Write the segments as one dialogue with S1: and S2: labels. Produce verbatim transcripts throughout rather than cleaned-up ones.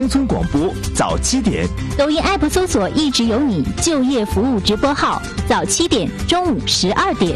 S1: 乡村广播早七点，
S2: 抖音 app 搜索一直有你就业服务直播号，早七点，中午十二点。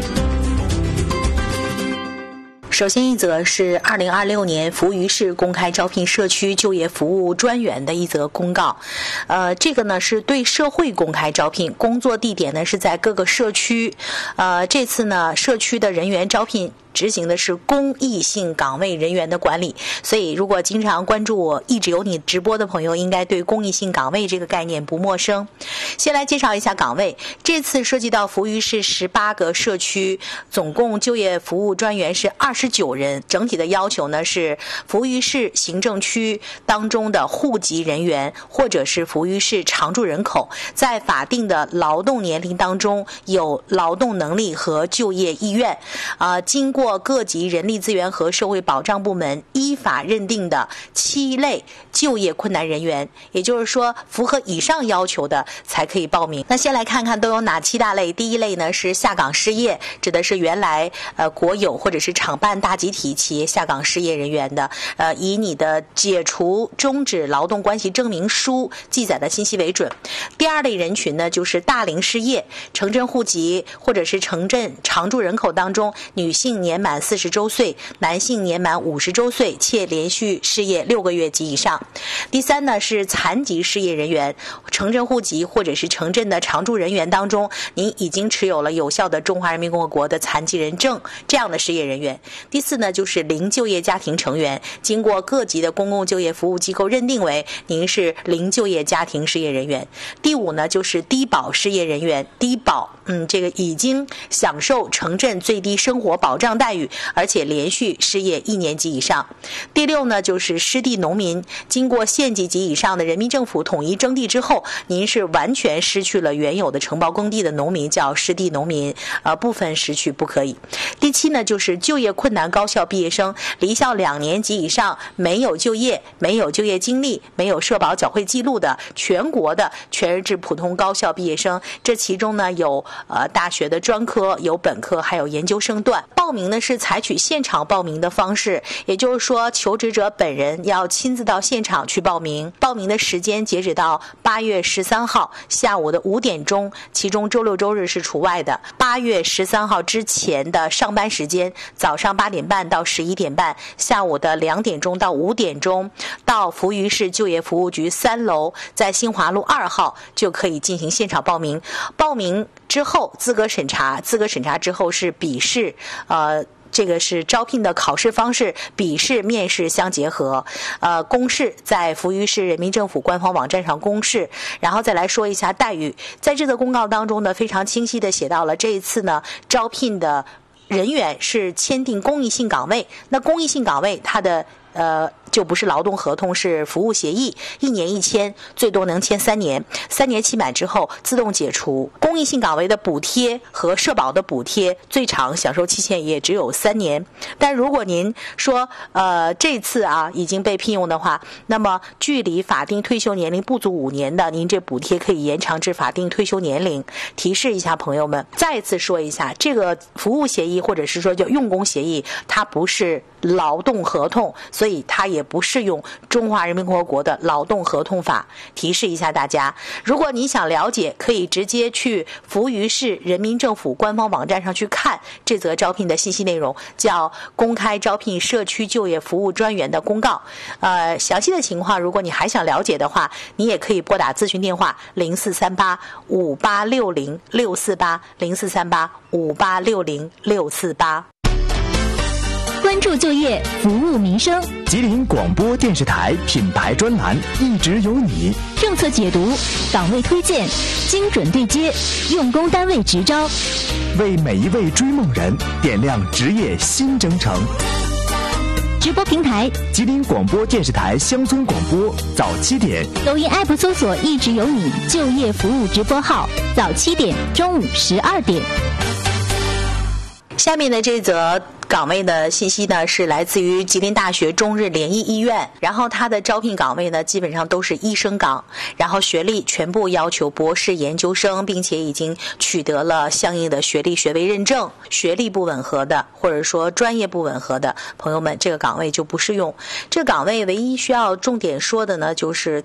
S3: 首先一则是二零二六年扶余市公开招聘社区就业服务专员的一则公告。呃，这个呢是对社会公开招聘，工作地点呢是在各个社区。呃，这次呢社区的人员招聘执行的是公益性岗位人员的管理，所以如果经常关注我一直有你直播的朋友，应该对公益性岗位这个概念不陌生。先来介绍一下岗位，这次涉及到扶余市十八个社区，总共就业服务专员是二十九人，整体的要求呢是扶余市行政区当中的户籍人员或者是扶余市常住人口，在法定的劳动年龄当中有劳动能力和就业意愿，呃，经过各级人力资源和社会保障部门依法认定的七类就业困难人员，也就是说符合以上要求的才可以报名。那先来看看都有哪七大类。第一类呢是下岗失业，指的是原来呃国有或者是厂办大集体企业下岗失业人员的，呃以你的解除终止劳动关系证明书记载的信息为准。第二类人群呢就是大龄失业，城镇户籍或者是城镇常住人口当中，女性年满四十周岁，男性年满五十周岁，且连续失业六个月及以上。第三呢是残疾失业人员，城镇户籍或者是城镇的常住人员当中，您已经持有了有效的中华人民共和国的残疾人证，这样的失业人员。第四呢就是零就业家庭成员，经过各级的公共就业服务机构认定为您是零就业家庭失业人员。第五呢就是低保失业人员，低保嗯这个已经享受城镇最低生活保障待遇，而且连续失业一年及以上。第六呢就是失地农民，经过县级及以上的人民政府统一征地之后，您是完全失去了原有的承包耕地的农民，叫失地农民，呃部分失去不可以。第七呢就是就业困难高校毕业生，离校两年及以上，没有就业、没有就业经历、没有社保缴汇记录的全国的全日制普通高校毕业生，这其中呢有呃大学的专科，有本科，还有研究生段。报名呢是采取现场报名的方式，也就是说求职者本人要亲自到现场去报名。报名的时间截止到八月十三号下午的五点钟，其中周六周日是除外的。八月十三号之前的上班时间，早上八点半到十一点半，下午的两点钟到五点钟，到扶余市就业服务局三楼，在新华路二号就可以进行现场报名。报名之后资格审查，资格审查之后是笔试，呃这个是招聘的考试方式，笔试面试相结合。呃，公示在扶余市人民政府官方网站上公示。然后再来说一下待遇，在这则公告当中呢，非常清晰的写到了这一次呢招聘的人员是签订公益性岗位。那公益性岗位它的呃，就不是劳动合同，是服务协议，一年一签，最多能签三年，三年期满之后自动解除。公益性岗位的补贴和社保的补贴最长享受期限也只有三年。但如果您说呃这次啊已经被聘用的话，那么距离法定退休年龄不足五年的，您这补贴可以延长至法定退休年龄。提示一下朋友们，再次说一下，这个服务协议或者是说叫用工协议，它不是劳动合同，所以它也不适用中华人民共和国的劳动合同法。提示一下大家，如果你想了解，可以直接去扶余市人民政府官方网站上去看这则招聘的信息内容，叫公开招聘社区就业服务专员的公告。呃，详细的情况如果你还想了解的话，你也可以拨打咨询电话零四三八五八六零六四八零四三八五八六零六四八。
S2: 关注就业，服务民生。
S1: 吉林广播电视台品牌专栏一直有你，
S2: 政策解读，岗位推荐，精准对接，用工单位直招，
S1: 为每一位追梦人点亮职业新征程。
S2: 直播平台：
S1: 吉林广播电视台乡村广播早七点，
S2: 抖音 app 搜索一直有你就业服务直播号，早七点，中午十二点。
S3: 下面的这则岗位的信息呢，是来自于吉林大学中日联谊医院，然后它的招聘岗位呢，基本上都是医生岗，然后学历全部要求博士研究生，并且已经取得了相应的学历学位认证。学历不吻合的，或者说专业不吻合的朋友们，这个岗位就不适用。这个岗位唯一需要重点说的呢，就是